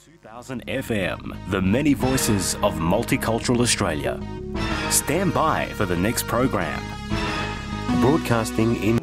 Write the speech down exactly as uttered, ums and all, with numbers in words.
two thousand F M, the many voices of multicultural Australia. Stand by for the next program. Broadcasting in